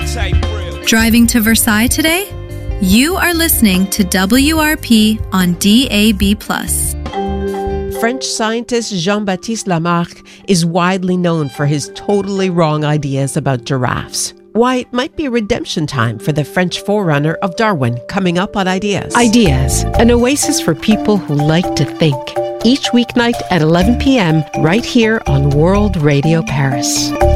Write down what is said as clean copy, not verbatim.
Driving to Versailles today? You are listening to WRP on DAB+. French scientist Jean-Baptiste Lamarck is widely known for his totally wrong ideas about giraffes. Why it might be redemption time for the French forerunner of Darwin, coming up on Ideas. Ideas, an oasis for people who like to think. Each weeknight at 11 p.m. right here on World Radio Paris.